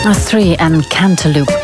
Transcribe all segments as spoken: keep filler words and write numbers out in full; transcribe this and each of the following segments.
Astray en Cantaloupe.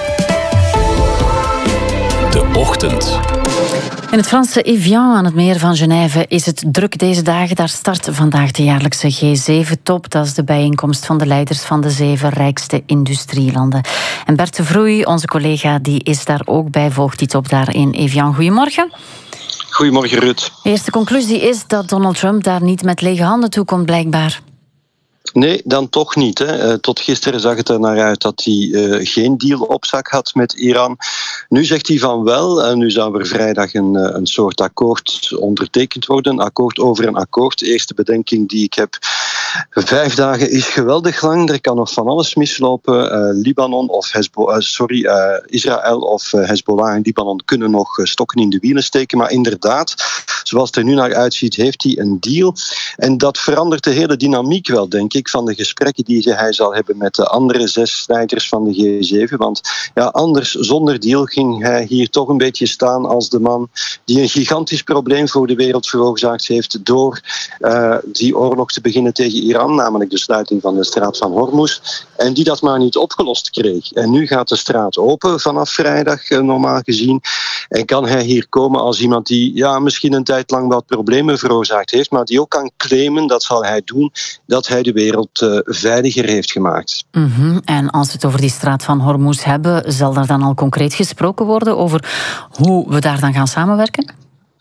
De Ochtend. In het Franse Evian aan het meer van Genève is het druk deze dagen. Daar start vandaag de jaarlijkse G zeven top. Dat is de bijeenkomst van de leiders van de zeven rijkste industrielanden. En Bert de Vroei, onze collega, die is daar ook bij, volgt die top daar in Evian. Goedemorgen. Goedemorgen, Ruud. De eerste conclusie is dat Donald Trump daar niet met lege handen toe komt, blijkbaar. Nee, dan toch niet. Hè. Tot gisteren zag het er naar uit dat hij uh, geen deal op zak had met Iran. Nu zegt hij van wel. En nu zou er vrijdag een, een soort akkoord ondertekend worden. Een akkoord over een akkoord. De eerste bedenking die ik heb. Vijf dagen is geweldig lang. Er kan nog van alles mislopen. Uh, Libanon of Hezbollah, uh, sorry, uh, Israël of uh, Hezbollah en Libanon kunnen nog uh, stokken in de wielen steken. Maar inderdaad, zoals het er nu naar uitziet, heeft hij een deal. En dat verandert de hele dynamiek wel, denk ik, van de gesprekken die hij zal hebben met de andere zes leiders van de G zeven. Want ja, anders, zonder deal, ging hij hier toch een beetje staan als de man die een gigantisch probleem voor de wereld veroorzaakt heeft door uh, die oorlog te beginnen tegen Iran, namelijk de sluiting van de straat van Hormuz, en die dat maar niet opgelost kreeg. En nu gaat de straat open vanaf vrijdag, uh, normaal gezien. En kan hij hier komen als iemand die ja, misschien een tijd lang wat problemen veroorzaakt heeft, maar die ook kan claimen, dat zal hij doen, dat hij de wereld uh, veiliger heeft gemaakt. Mm-hmm. En als we het over die straat van Hormuz hebben, zal er dan al concreet gesproken worden over hoe we daar dan gaan samenwerken?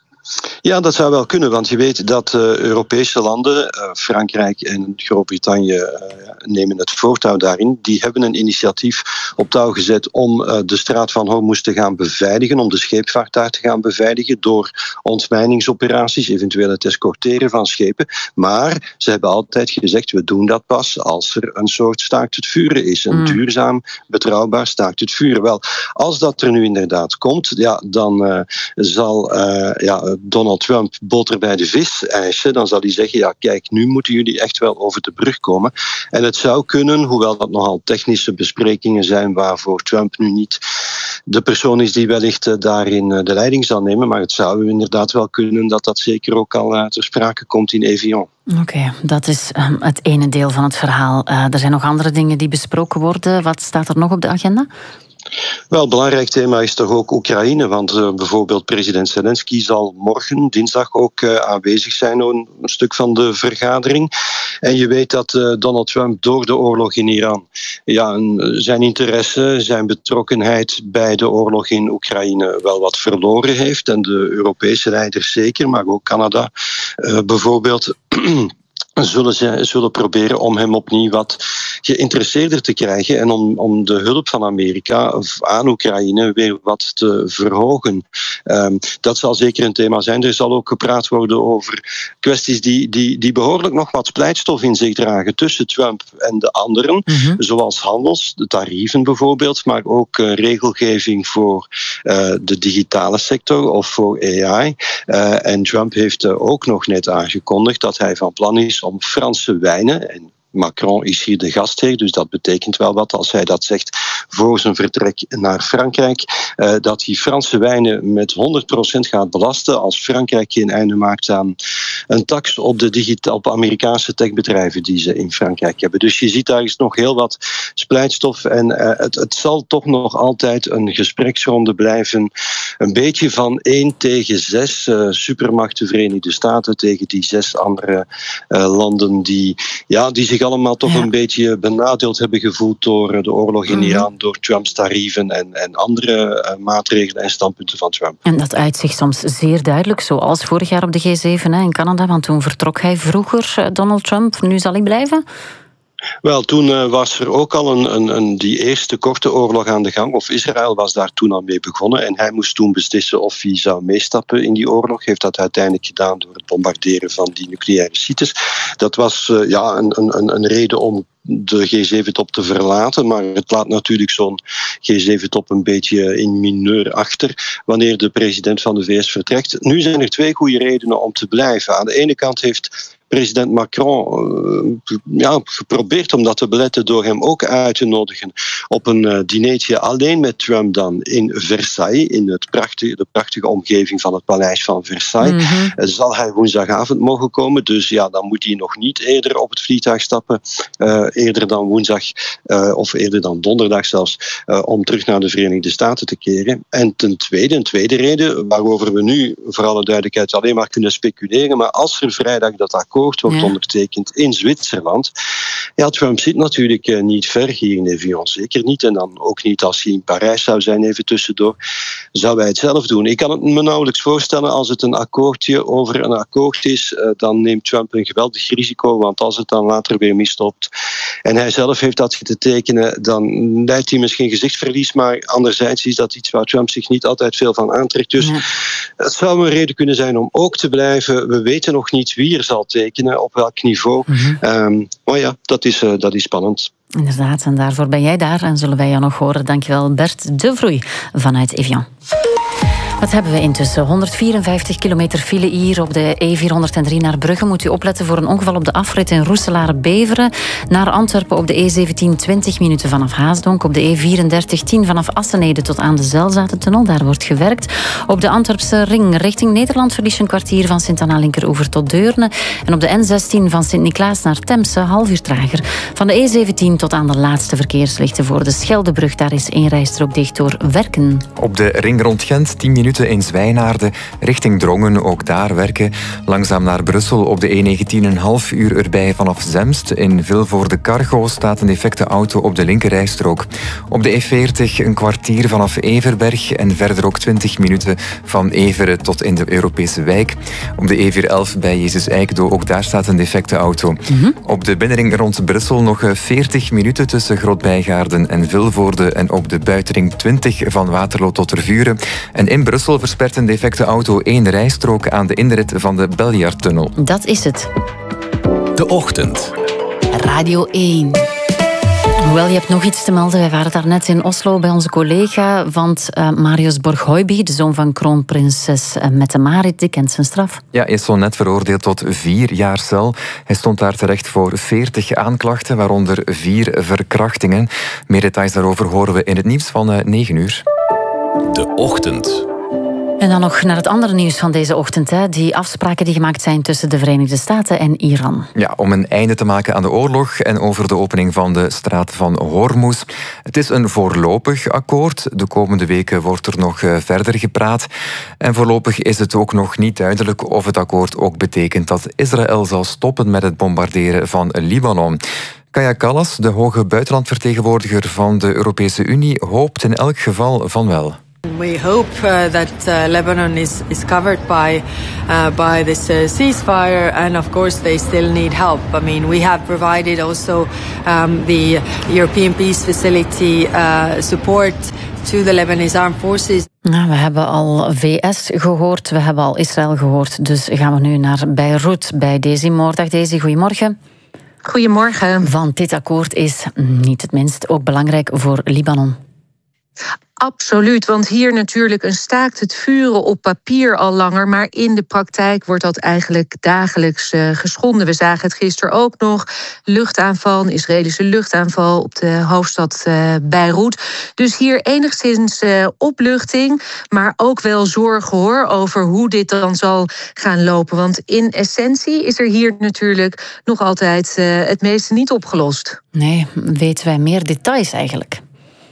Ja, dat zou wel kunnen, want je weet dat uh, Europese landen, uh, Frankrijk en Groot-Brittannië, uh, nemen het voortouw daarin. Die hebben een initiatief op touw gezet om uh, de straat van Hormuz te gaan beveiligen, om de scheepvaart daar te gaan beveiligen door ontmijningsoperaties, eventueel het escorteren van schepen. Maar ze hebben altijd gezegd, we doen dat pas als er een soort staakt het vuren is. Een mm. duurzaam, betrouwbaar staakt het vuren. Wel, als dat er nu inderdaad komt, ja, dan uh, zal uh, ja, Donald Trump boter bij de vis eisen, dan zal hij zeggen, ja kijk, nu moeten jullie echt wel over de brug komen. En het zou kunnen, hoewel dat nogal technische besprekingen zijn waarvoor Trump nu niet de persoon is die wellicht daarin de leiding zal nemen, maar het zou inderdaad wel kunnen dat dat zeker ook al ter sprake komt in Evian. Oké, okay, dat is um, het ene deel van het verhaal. Uh, er zijn nog andere dingen die besproken worden. Wat staat er nog op de agenda? Wel, een belangrijk thema is toch ook Oekraïne, want uh, bijvoorbeeld president Zelensky zal morgen, dinsdag, ook uh, aanwezig zijn, een, een stuk van de vergadering. En je weet dat uh, Donald Trump door de oorlog in Iran, ja, een, zijn interesse, zijn betrokkenheid bij de oorlog in Oekraïne wel wat verloren heeft. En de Europese leiders zeker, maar ook Canada uh, bijvoorbeeld zullen ze zullen proberen om hem opnieuw wat geïnteresseerder te krijgen en om, om de hulp van Amerika aan Oekraïne weer wat te verhogen. Um, dat zal zeker een thema zijn. Er zal ook gepraat worden over kwesties die, die, die behoorlijk nog wat splijtstof in zich dragen tussen Trump en de anderen, mm-hmm. zoals handels, de tarieven bijvoorbeeld, maar ook uh, regelgeving voor uh, de digitale sector of voor A I. Uh, en Trump heeft uh, ook nog net aangekondigd dat hij van plan is om Franse wijnen, en Macron is hier de gastheer, dus dat betekent wel wat als hij dat zegt voor zijn vertrek naar Frankrijk, uh, dat hij Franse wijnen met honderd procent gaat belasten als Frankrijk geen einde maakt aan een tax op de digita- op Amerikaanse techbedrijven die ze in Frankrijk hebben. Dus je ziet daar is nog heel wat splijtstof en uh, het, het zal toch nog altijd een gespreksronde blijven, een beetje van één tegen zes uh, supermachten Verenigde Staten tegen die zes andere uh, landen die, ja, die zich allemaal toch ja. een beetje benadeeld hebben gevoeld door de oorlog in mm-hmm. Iran, door Trumps tarieven en, en andere uh, maatregelen en standpunten van Trump. En dat uitzicht soms zeer duidelijk, zoals vorig jaar op de G zeven hè, in Canada, want toen vertrok hij vroeger, Donald Trump. Nu zal hij blijven? Wel, toen uh, was er ook al een, een, een, die eerste korte oorlog aan de gang, of Israël was daar toen al mee begonnen en hij moest toen beslissen of hij zou meestappen in die oorlog. Heeft dat uiteindelijk gedaan door het bombarderen van die nucleaire sites. Dat was uh, ja, een, een, een reden om de G zeven top te verlaten, maar het laat natuurlijk zo'n G zeven top een beetje in mineur achter wanneer de president van de V S vertrekt. Nu zijn er twee goede redenen om te blijven. Aan de ene kant heeft president Macron uh, ja, geprobeerd om dat te beletten door hem ook uit te nodigen op een uh, dinertje alleen met Trump dan in Versailles, in het prachtige, de prachtige omgeving van het paleis van Versailles. Mm-hmm. Uh, zal hij woensdagavond mogen komen, dus ja, dan moet hij nog niet eerder op het vliegtuig stappen, uh, eerder dan woensdag uh, of eerder dan donderdag zelfs, uh, om terug naar de Verenigde Staten te keren. En ten tweede, een tweede reden, waarover we nu voor alle duidelijkheid alleen maar kunnen speculeren, maar als er vrijdag dat akkoord wordt ja. ondertekend in Zwitserland, ja, Trump zit natuurlijk uh, niet ver hier in Evian, zeker niet, en dan ook niet als hij in Parijs zou zijn, even tussendoor, zou hij het zelf doen. Ik kan het me nauwelijks voorstellen, als het een akkoordje over een akkoord is, uh, dan neemt Trump een geweldig risico, want als het dan later weer misstopt en hij zelf heeft dat te tekenen, dan leidt hij misschien gezichtsverlies, maar anderzijds is dat iets waar Trump zich niet altijd veel van aantrekt. Dus ja. het zou een reden kunnen zijn om ook te blijven. We weten nog niet wie er zal tekenen, op welk niveau. Mm-hmm. Um, maar ja, dat is, uh, dat is spannend. Inderdaad, en daarvoor ben jij daar en zullen wij jou nog horen. Dankjewel, Bert De Vroei vanuit Evian. Wat hebben we intussen? honderdvierenvijftig kilometer file hier op de E vierhonderddrie naar Brugge. Moet u opletten voor een ongeval op de afrit in Roeselare-Beveren. Naar Antwerpen op de E zeventien twintig minuten vanaf Haasdonk. Op de E vierendertig tien vanaf Assenede tot aan de Zelzatentunnel. Daar wordt gewerkt. Op de Antwerpse ring richting Nederland verlies je een kwartier van Sint-Anna-Linkeroever tot Deurne. En op de N zestien van Sint-Niklaas naar Temse, half uur trager. Van de E zeventien tot aan de laatste verkeerslichten voor de Scheldebrug. Daar is één rijstrook dicht door werken. Op de ring rond Gent, tien minuten in Zwijnaarden, richting Drongen, ook daar werken. Langzaam naar Brussel op de E negentien, een half uur erbij vanaf Zemst. In Vilvoorde-Cargo staat een defecte auto op de linkerrijstrook. Op de E veertig een kwartier vanaf Everberg en verder ook twintig minuten van Everen tot in de Europese wijk. Op de E vierhonderdelf bij Jezus Eikdo, ook daar staat een defecte auto. Mm-hmm. Op de binnenring rond Brussel nog veertig minuten tussen Grootbijgaarden en Vilvoorde en op de buitenring twintig van Waterloo tot Tervuren. En in Brussel verspert een defecte auto één rijstrook aan de inrit van de Beljaardtunnel. Dat is het. De Ochtend. Radio één. Hoewel, je hebt nog iets te melden. Wij waren daar net in Oslo bij onze collega. Want uh, Marius Borghoiby, de zoon van kroonprinses uh, Mette-Marit, die kent zijn straf. Ja, hij is zo net veroordeeld tot vier jaar cel. Hij stond daar terecht voor veertig aanklachten, waaronder vier verkrachtingen. Meer details daarover horen we in het nieuws van uh, negen uur. De Ochtend. En dan nog naar het andere nieuws van deze ochtend. Hè. Die afspraken die gemaakt zijn tussen de Verenigde Staten en Iran. Ja, om een einde te maken aan de oorlog en over de opening van de straat van Hormuz. Het is een voorlopig akkoord. De komende weken wordt er nog verder gepraat. En voorlopig is het ook nog niet duidelijk of het akkoord ook betekent dat Israël zal stoppen met het bombarderen van Libanon. Kaja Kallas, de hoge buitenlandvertegenwoordiger van de Europese Unie, hoopt in elk geval van wel. We hope uh, that uh, Lebanon is, is covered by uh, by this uh, ceasefire, and of course they still need help. I mean, we have provided also um, the European Peace Facility uh, support to the Lebanese armed forces. Nou, we hebben al V S gehoord, we hebben al Israël gehoord, dus gaan we nu naar Beirut bij Daisy Moore. Dag Daisy, goedemorgen. Goedemorgen. Want dit akkoord is niet het minst ook belangrijk voor Libanon. Absoluut, want hier natuurlijk een staakt het vuren op papier al langer, maar in de praktijk wordt dat eigenlijk dagelijks uh, geschonden. We zagen het gisteren ook nog, luchtaanval, een Israëlische luchtaanval op de hoofdstad uh, Beirut. Dus hier enigszins uh, opluchting, maar ook wel zorgen hoor over hoe dit dan zal gaan lopen. Want in essentie is er hier natuurlijk nog altijd uh, het meeste niet opgelost. Nee, weten wij meer details eigenlijk?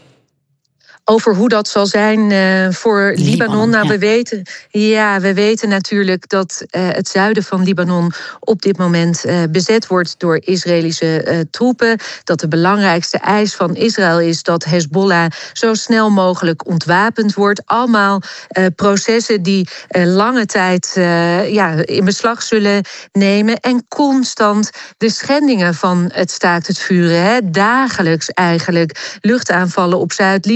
Over hoe dat zal zijn uh, voor Libanon. Libanon nou, ja. we weten, ja, we weten natuurlijk dat uh, het zuiden van Libanon op dit moment uh, bezet wordt door Israëlische uh, troepen. Dat de belangrijkste eis van Israël is dat Hezbollah zo snel mogelijk ontwapend wordt. Allemaal uh, processen die uh, lange tijd uh, ja, in beslag zullen nemen. En constant de schendingen van het staakt het vuren. Hè. Dagelijks eigenlijk luchtaanvallen op Zuid-Libanon.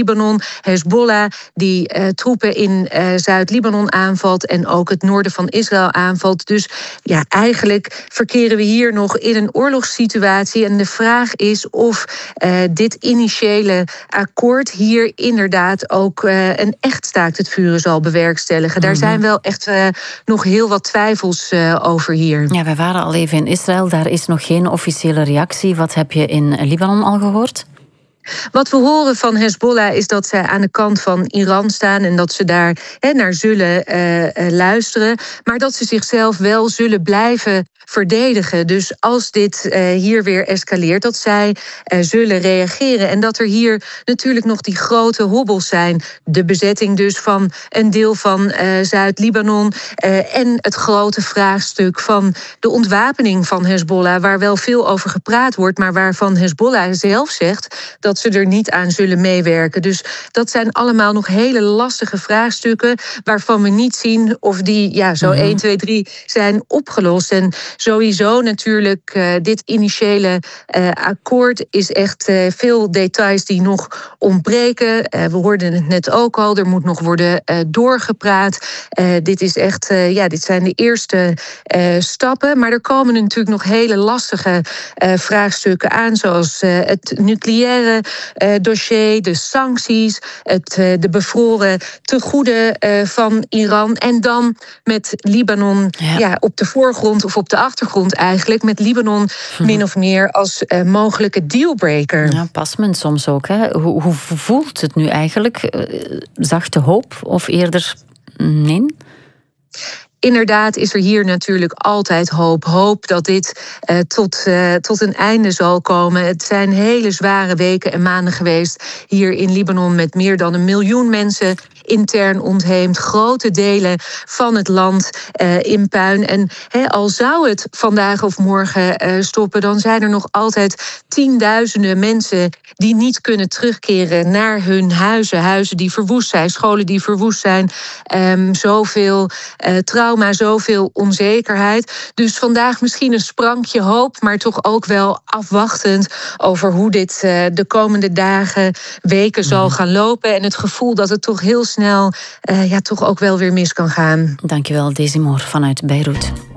Hezbollah die uh, troepen in uh, Zuid-Libanon aanvalt en ook het noorden van Israël aanvalt. Dus ja, eigenlijk verkeren we hier nog in een oorlogssituatie. En de vraag is of uh, dit initiële akkoord hier inderdaad ook uh, een echt staakt het vuren zal bewerkstelligen. Daar zijn wel echt uh, nog heel wat twijfels uh, over hier. Ja, wij waren al even in Israël. Daar is nog geen officiële reactie. Wat heb je in Libanon al gehoord? Wat we horen van Hezbollah is dat zij aan de kant van Iran staan en dat ze daar he, naar zullen uh, uh, luisteren, maar dat ze zichzelf wel zullen blijven verdedigen. Dus als dit uh, hier weer escaleert, dat zij uh, zullen reageren. En dat er hier natuurlijk nog die grote hobbels zijn. De bezetting dus van een deel van uh, Zuid-Libanon uh, en het grote vraagstuk van de ontwapening van Hezbollah, waar wel veel over gepraat wordt, maar waarvan Hezbollah zelf zegt dat ze er niet aan zullen meewerken. Dus dat zijn allemaal nog hele lastige vraagstukken waarvan we niet zien of die ja, zo mm-hmm. één, twee, drie zijn opgelost. En sowieso natuurlijk uh, dit initiële uh, akkoord is echt uh, veel details die nog ontbreken. Uh, we hoorden het net ook al, er moet nog worden uh, doorgepraat. Uh, dit is echt, uh, ja, dit zijn de eerste uh, stappen. Maar er komen natuurlijk nog hele lastige uh, vraagstukken aan, zoals uh, het nucleaire uh, dossier, de sancties, het, uh, de bevroren tegoeden uh, van Iran. En dan met Libanon ja. Ja, op de voorgrond of op de achtergrond eigenlijk, met Libanon hm. min of meer als uh, mogelijke dealbreaker. Ja, past men soms ook. Hè? Hoe, hoe voelt het nu eigenlijk? Uh, zachte hoop of eerder nee? Inderdaad is er hier natuurlijk altijd hoop. Hoop dat dit uh, tot, uh, tot een einde zal komen. Het zijn hele zware weken en maanden geweest hier in Libanon met meer dan een miljoen mensen intern ontheemd. Grote delen van het land uh, in puin. En he, al zou het vandaag of morgen uh, stoppen, dan zijn er nog altijd tienduizenden mensen die niet kunnen terugkeren naar hun huizen. Huizen die verwoest zijn, scholen die verwoest zijn. Um, zoveel uh, trauma, zoveel onzekerheid. Dus vandaag misschien een sprankje hoop, maar toch ook wel afwachtend over hoe dit uh, de komende dagen, weken zal gaan lopen. En het gevoel dat het toch heel snel uh, ja, toch ook wel weer mis kan gaan. Dankjewel, Desi Moor vanuit Beirut.